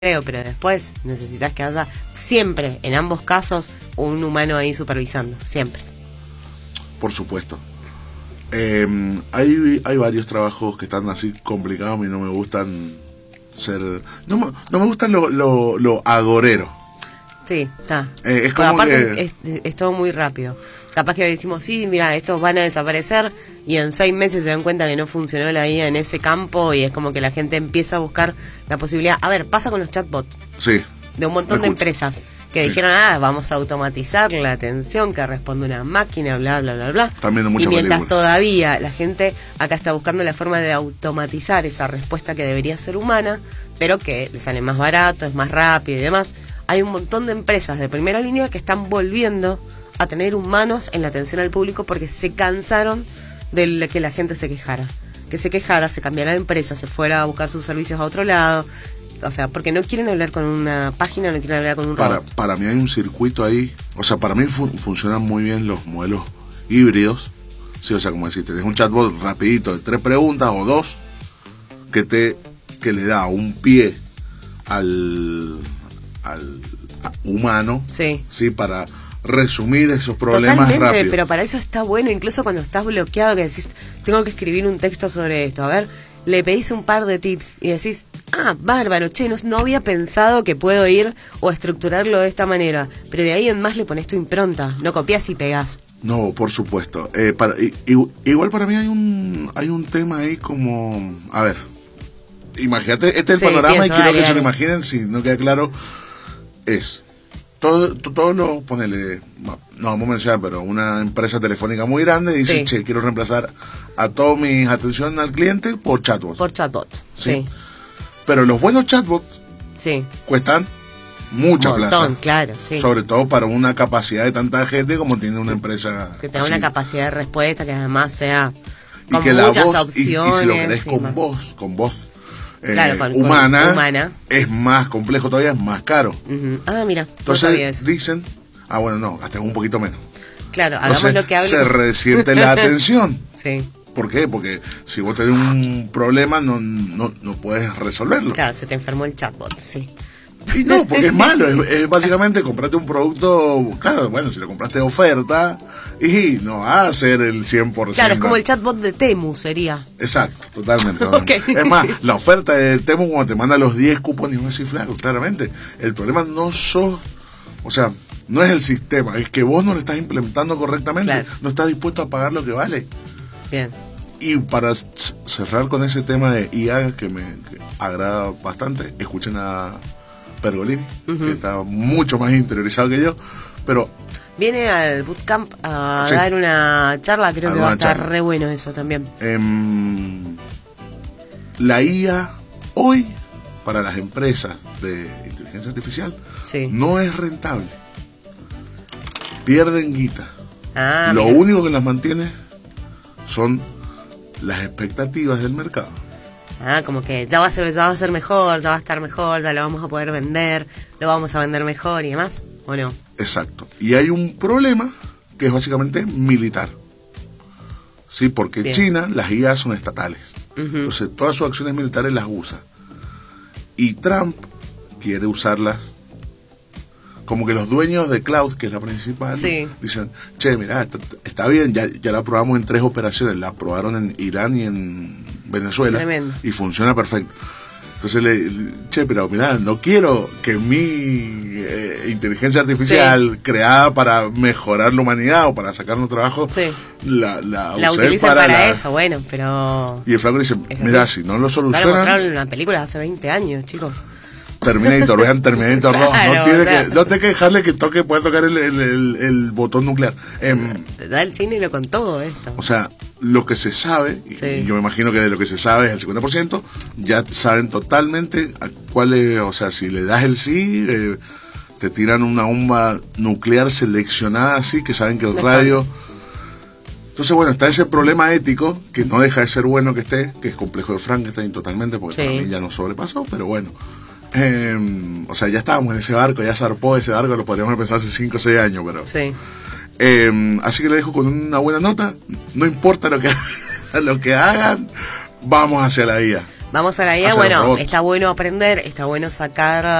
pero después necesitas que haya siempre, en ambos casos, un humano ahí supervisando, siempre. Por supuesto. Hay varios trabajos que están así complicados y no me gustan ser... No me gustan lo agorero. Sí, está. Es como aparte es todo muy rápido. Capaz que decimos, sí, mira, estos van a desaparecer y en 6 meses se dan cuenta que no funcionó la IA en ese campo y es como que la gente empieza a buscar la posibilidad. A ver, pasa con los chatbots. Sí. De un montón de empresas que dijeron, vamos a automatizar la atención que responde una máquina, bla, bla, bla, bla. También y mientras todavía la gente acá está buscando la forma de automatizar esa respuesta que debería ser humana, pero que le sale más barato, es más rápido y demás, hay un montón de empresas de primera línea que están volviendo a tener humanos en la atención al público porque se cansaron de que la gente se quejara. Que se quejara, se cambiara de empresa, se fuera a buscar sus servicios a otro lado. O sea, porque no quieren hablar con una página, no quieren hablar con un robot. Para mí hay un circuito ahí. O sea, para mí funcionan muy bien los modelos híbridos. Sí, o sea, como decir, tenés un chatbot rapidito de 3 preguntas o 2 que le da un pie al humano. Sí, para resumir esos problemas rápido. Pero para eso está bueno, incluso cuando estás bloqueado, que decís, tengo que escribir un texto sobre esto, a ver, le pedís un par de tips y decís, bárbaro, che, no había pensado que puedo ir o estructurarlo de esta manera, pero de ahí en más le pones tu impronta, no copias y pegás. No, por supuesto. Igual para mí hay un tema ahí como, a ver, imagínate, este es el panorama y quiero que se lo imaginen, si no queda claro, es... Todo lo, ponele, no vamos a mencionar, pero una empresa telefónica muy grande dice, che, quiero reemplazar a toda mi atención al cliente por chatbot. Por chatbot, sí. Pero los buenos chatbots cuestan mucha plata. Claro, sí. Sobre todo para una capacidad de tanta gente como tiene una empresa. Que tenga una capacidad de respuesta que además sea y con que muchas la voz, opciones. Y si lo querés con voz. Claro, humana es más complejo todavía, es más caro. Mira, entonces dicen, bueno, no, hasta un poquito menos. Claro, hagamos lo que hable. Se resiente la atención. Sí. ¿Por qué? Porque si vos tenés un problema no puedes resolverlo. Claro, se te enfermó el chatbot, sí. Y no, porque es malo, es básicamente comprarte un producto, claro, bueno, si lo compraste de oferta y no va a ser el 100%. Claro, es como el chatbot de Temu sería. Exacto, totalmente. Okay. Es más, la oferta de Temu cuando te manda los 10 cupones, no es así flaco, claramente. El problema no es el sistema, es que vos no lo estás implementando correctamente, no estás dispuesto a pagar lo que vale. Bien. Y para cerrar con ese tema de IA que me agrada bastante, escuchen a Pergolini, que está mucho más interiorizado que yo, pero... Viene al bootcamp a dar una charla, creo que va a estar re bueno eso también. La IA hoy, para las empresas de inteligencia artificial, no es rentable. Pierden guita. Lo único que las mantiene son las expectativas del mercado. Como que ya va a ser mejor, ya va a estar mejor, ya lo vamos a poder vender, lo vamos a vender mejor y demás, ¿o no? Exacto. Y hay un problema que es básicamente militar. Sí, porque en China las IA son estatales. Entonces todas sus acciones militares las usa. Y Trump quiere usarlas como que los dueños de Cloud, que es la principal, dicen, che, mira, está bien, ya la aprobamos en 3 operaciones, la aprobaron en Irán y en Venezuela. Tremendo. Y funciona perfecto. Entonces pero mirá, no quiero que mi inteligencia artificial creada para mejorar la humanidad o para sacarnos trabajo la utilicen para eso, bueno, pero... Y el flaco dice, mira, si no lo solucionan... Lo mostraron en una película de hace 20 años, chicos. Terminator, vean Terminator 2, claro, no tiene que dejarle que pueda tocar el botón nuclear. Da el cine y lo contó esto. O sea, lo que se sabe, y yo me imagino que de lo que se sabe es el 50%, ya saben totalmente a cuál es, o sea, si le das el sí, te tiran una bomba nuclear seleccionada así, que saben que el radio... Entonces, bueno, está ese problema ético, que no deja de ser bueno que esté, que es complejo de Frankenstein totalmente, porque para mí ya nos sobrepasó, pero bueno. O sea, ya estábamos en ese barco, ya zarpó ese barco, lo podríamos haber pensado hace 5 o 6 años, pero... así que le dejo con una buena nota, no importa lo que hagan, vamos hacia la IA. Vamos a la IA, Hacer bueno, robots. está bueno aprender, está bueno sacar